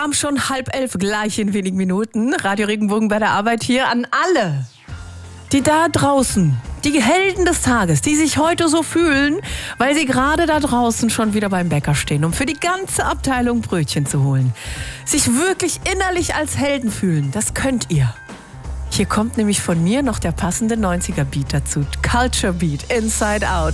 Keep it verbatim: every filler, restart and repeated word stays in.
Am schon halb elf, gleich in wenigen Minuten. Radio Regenbogen bei der Arbeit hier an alle, die da draußen, die Helden des Tages, die sich heute so fühlen, weil sie gerade da draußen schon wieder beim Bäcker stehen, um für die ganze Abteilung Brötchen zu holen. Sich wirklich innerlich als Helden fühlen, das könnt ihr. Hier kommt nämlich von mir noch der passende neunziger Beat dazu. Culture Beat, Inside Out.